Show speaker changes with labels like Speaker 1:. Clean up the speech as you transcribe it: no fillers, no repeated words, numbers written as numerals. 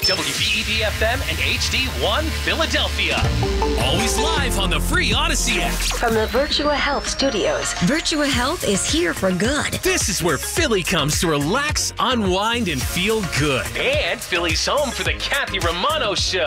Speaker 1: WBED-FM and HD1 Philadelphia.
Speaker 2: Always live on the free Odyssey app.
Speaker 3: From the Virtua Health Studios.
Speaker 4: Virtua Health is here for good.
Speaker 2: This is where Philly comes to relax, unwind, and feel good.
Speaker 1: And Philly's home for the Kathy Romano Show.